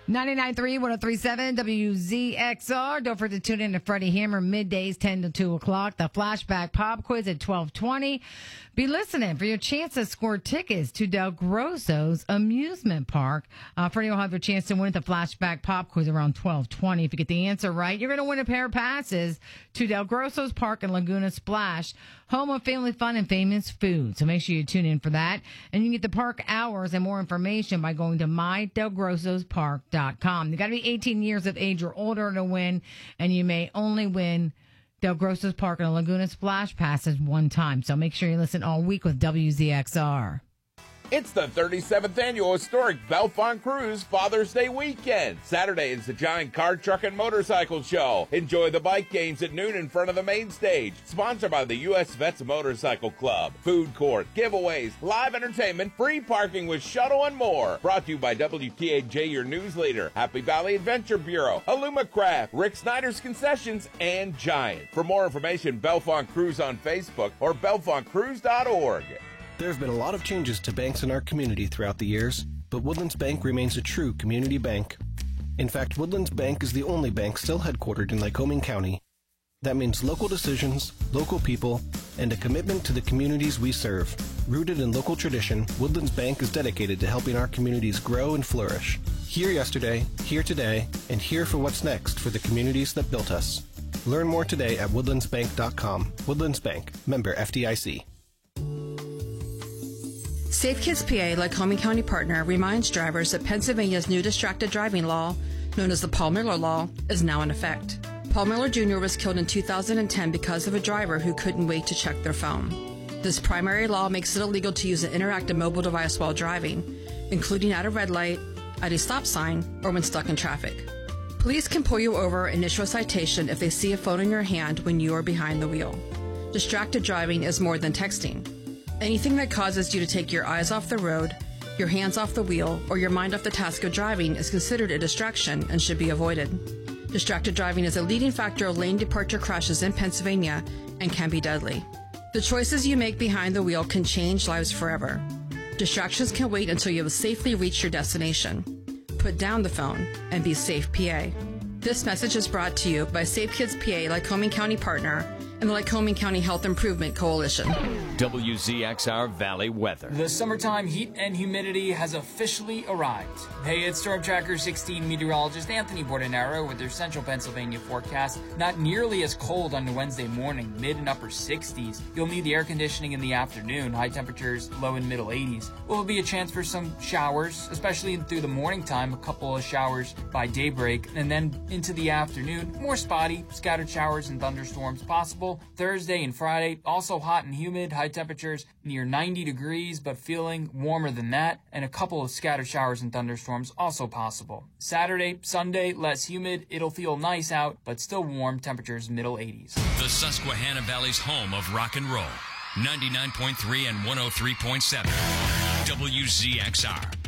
99.3, 103.7, WZXR. Don't forget to tune in to Freddie Hammer middays, 10 to 2 o'clock. The Flashback Pop Quiz at 12:20. Be listening for your chance to score tickets to Del Grosso's amusement park. Freddie will have your chance to win at the Flashback Pop Quiz around 12:20. If you get the answer right, you're going to win a pair of passes to Del Grosso's Park in Laguna Splash, home of family fun and famous food. So make sure you tune in for that. And you can get the park hours and more information by going to mydelgrossospark.com. You got to be 18 years of age or older to win, and you may only win Del Grosso's Park and Laguna Splash passes one time. So make sure you listen all week with WZXR. It's the 37th Annual Historic Bellefonte Cruise Father's Day Weekend. Saturday is the Giant Car, Truck, and Motorcycle Show. Enjoy the bike games at noon in front of the main stage. Sponsored by the U.S. Vets Motorcycle Club. Food court, giveaways, live entertainment, free parking with shuttle, and more. Brought to you by WTAJ, your news leader, Happy Valley Adventure Bureau, Alumacraft, Rick Snyder's Concessions, and Giant. For more information, Bellefonte Cruise on Facebook or BellefonteCruise.org. There have been a lot of changes to banks in our community throughout the years, but Woodlands Bank remains a true community bank. In fact, Woodlands Bank is the only bank still headquartered in Lycoming County. That means local decisions, local people, and a commitment to the communities we serve. Rooted in local tradition, Woodlands Bank is dedicated to helping our communities grow and flourish. Here yesterday, here today, and here for what's next for the communities that built us. Learn more today at woodlandsbank.com. Woodlands Bank, member FDIC. Safe Kids PA, Lycoming County partner, reminds drivers that Pennsylvania's new distracted driving law, known as the Paul Miller Law, is now in effect. Paul Miller Jr. was killed in 2010 because of a driver who couldn't wait to check their phone. This primary law makes it illegal to use an interactive mobile device while driving, including at a red light, at a stop sign, or when stuck in traffic. Police can pull you over and issue a citation if they see a phone in your hand when you are behind the wheel. Distracted driving is more than texting. Anything that causes you to take your eyes off the road, your hands off the wheel, or your mind off the task of driving is considered a distraction and should be avoided. Distracted driving is a leading factor of lane departure crashes in Pennsylvania and can be deadly. The choices you make behind the wheel can change lives forever. Distractions can wait until you have safely reached your destination. Put down the phone and be safe, PA. This message is brought to you by Safe Kids PA, Lycoming County partner, and the Lycoming County Health Improvement Coalition. WZXR Valley weather. The summertime heat and humidity has officially arrived. Hey, it's Storm Tracker 16 meteorologist Anthony Bordenaro with their central Pennsylvania forecast. Not nearly as cold on Wednesday morning, mid and upper 60s. You'll need the air conditioning in the afternoon, high temperatures low and middle 80s. Will be a chance for some showers, especially through the morning time, a couple of showers by daybreak, and then into the afternoon, more spotty, scattered showers and thunderstorms possible. Thursday and Friday, also hot and humid, high temperatures near 90 degrees, but feeling warmer than that, and a couple of scattered showers and thunderstorms also possible. Saturday, Sunday, less humid, it'll feel nice out, but still warm, temperatures middle 80s. The Susquehanna Valley's home of rock and roll, 99.3 and 103.7, WZXR.